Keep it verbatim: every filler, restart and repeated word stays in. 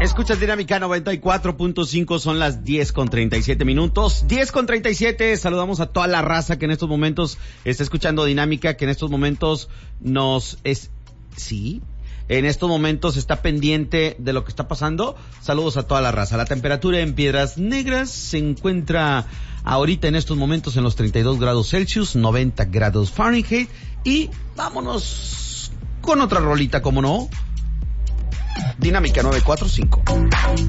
Escuchas Dinámica noventa y cuatro punto cinco, son las diez con treinta y siete minutos. diez con treinta y siete, saludamos a toda la raza que en estos momentos está escuchando Dinámica, que en estos momentos nos es... ¿Sí? En estos momentos está pendiente de lo que está pasando. Saludos a toda la raza. La temperatura en Piedras Negras se encuentra ahorita en estos momentos en los treinta y dos grados Celsius, noventa grados Fahrenheit. Y vámonos con otra rolita, como no. Dinámica novecientos cuarenta y cinco.